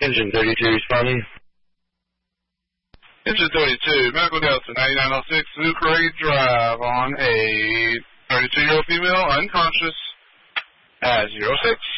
Engine 32 responding. Engine 32, Medical Delta 9906, Zucre Drive on a 32-year-old female, unconscious, at 06.